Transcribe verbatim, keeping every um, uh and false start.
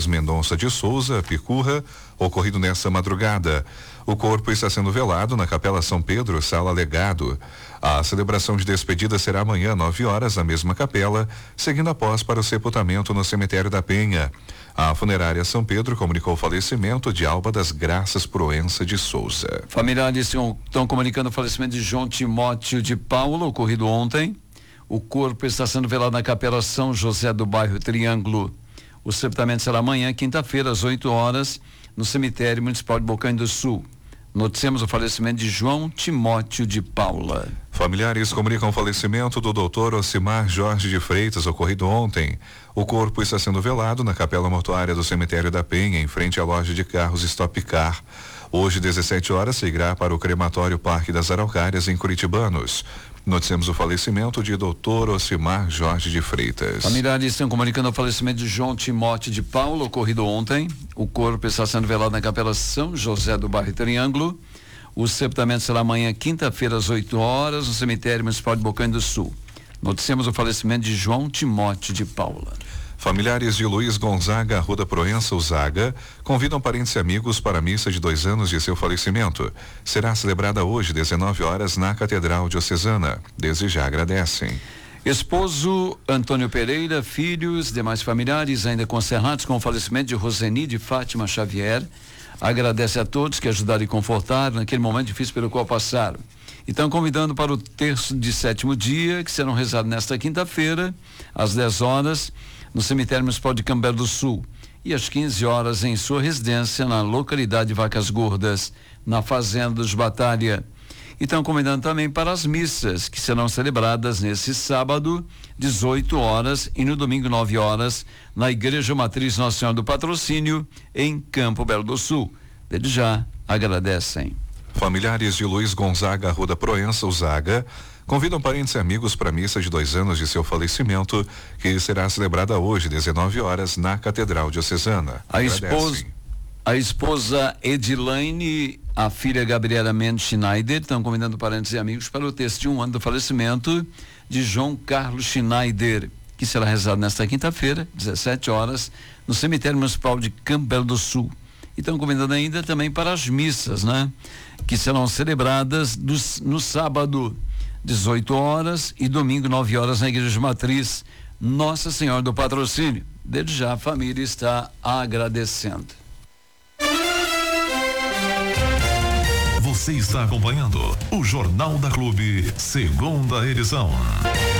Carlos Mendonça de Souza, Picurra, ocorrido nesta madrugada. O corpo está sendo velado na Capela São Pedro, Sala Legado. A celebração de despedida será amanhã, nove horas, na mesma capela, seguindo após para o sepultamento no cemitério da Penha. A funerária São Pedro comunicou o falecimento de Alba das Graças Proença de Souza. Familiares estão comunicando o falecimento de João Timóteo de Paula, ocorrido ontem. O corpo está sendo velado na Capela São José do bairro Triângulo. O sepultamento será amanhã, quinta-feira, às oito horas, no cemitério municipal de Bocaina do Sul. Noticiamos o falecimento de João Timóteo de Paula. Familiares comunicam o falecimento do doutor Ocimar Jorge de Freitas, ocorrido ontem. O corpo está sendo velado na capela mortuária do cemitério da Penha, em frente à loja de carros Stock Car. Hoje, dezessete horas, seguirá para o crematório Parque das Araucárias, em Curitibanos. Noticiamos o falecimento de doutor Ocimar Jorge de Freitas. Familiares estão comunicando o falecimento de João Timóteo de Paula, ocorrido ontem. O corpo está sendo velado na Capela São José do bairro Triângulo. O sepultamento será amanhã, quinta-feira, às oito horas, no cemitério municipal de Bocaina do Sul. Noticiamos o falecimento de João Timóteo de Paula. Familiares de Luiz Gonzaga Arruda Proença Uzaga convidam parentes e amigos para a missa de dois anos de seu falecimento. Será celebrada hoje, dezenove horas, na Catedral Diocesana. Desde já agradecem. Esposo Antônio Pereira, filhos, demais familiares ainda concernados com o falecimento de Roseni de Fátima Xavier, agradece a todos que ajudaram e confortaram naquele momento difícil pelo qual passaram. E estão convidando para o terço de sétimo dia, que serão rezados nesta quinta-feira, às dez horas, no cemitério municipal de Cambé do Sul, e às quinze horas em sua residência na localidade de Vacas Gordas, na Fazenda dos Batalha. E estão convidando também para as missas, que serão celebradas nesse sábado, dezoito horas, e no domingo, nove horas, na Igreja Matriz Nossa Senhora do Patrocínio, em Campo Belo do Sul. Desde já, agradecem. Familiares de Luiz Gonzaga Arruda Proença Uzaga convidam parentes e amigos para a missa de dois anos de seu falecimento, que será celebrada hoje, dezenove horas, na Catedral Diocesana. A esposa, a esposa Edilaine, a filha Gabriela Mendes Schneider, estão convidando parentes e amigos para o texto de um ano do falecimento de João Carlos Schneider, que será rezado nesta quinta-feira, dezessete horas, no cemitério municipal de Campo Belo do Sul. E estão convidando ainda também para as missas, né? Que serão celebradas dos, no sábado, dezoito horas, e domingo, nove horas, na Igreja Matriz Nossa Senhora do Patrocínio. Desde já a família está agradecendo. Você está acompanhando o Jornal da Clube, segunda edição.